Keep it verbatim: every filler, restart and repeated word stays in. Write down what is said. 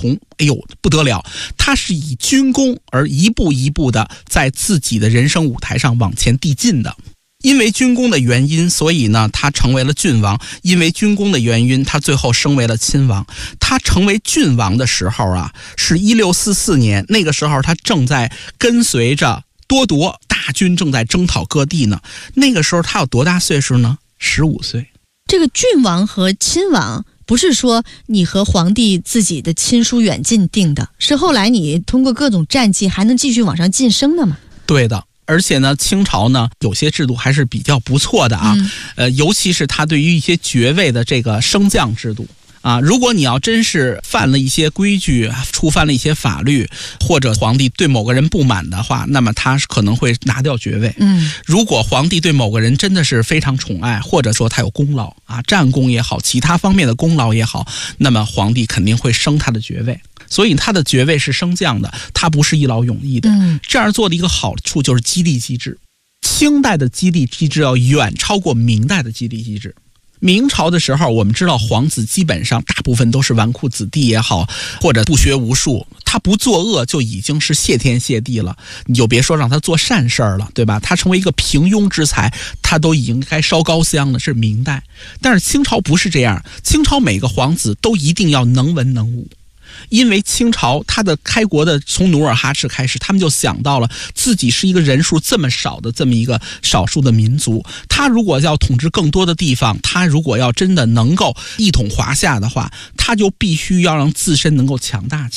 崇，哎呦不得了，他是以军功而一步一步的在自己的人生舞台上往前递进的。因为军功的原因，所以呢他成为了郡王，因为军功的原因，他最后升为了亲王。他成为郡王的时候啊，是一六四四年，那个时候他正在跟随着多铎大军正在征讨各地呢。那个时候他有多大岁数呢？十五岁。 这个郡王和亲王不是说你和皇帝自己的亲疏远近定的，是后来你通过各种战绩还能继续往上晋升的吗？ 对的。而且呢，清朝呢有些制度还是比较不错的啊，嗯、呃，尤其是他对于一些爵位的这个升降制度啊，如果你要真是犯了一些规矩，触犯了一些法律，或者皇帝对某个人不满的话，那么他可能会拿掉爵位。嗯，如果皇帝对某个人真的是非常宠爱，或者说他有功劳啊，战功也好，其他方面的功劳也好，那么皇帝肯定会升他的爵位。所以他的爵位是升降的，他不是一劳永逸的。嗯，这样做的一个好处就是激励机制。清代的激励机制要远超过明代的激励机制。明朝的时候，我们知道皇子基本上大部分都是纨绔子弟也好，或者不学无术，他不作恶就已经是谢天谢地了，你就别说让他做善事儿了，对吧？他成为一个平庸之才，他都已经该烧高香了，是明代。但是清朝不是这样，清朝每个皇子都一定要能文能武。因为清朝他的开国的从努尔哈赤开始，他们就想到了自己是一个人数这么少的这么一个少数的民族，他如果要统治更多的地方，他如果要真的能够一统华夏的话，他就必须要让自身能够强大起来。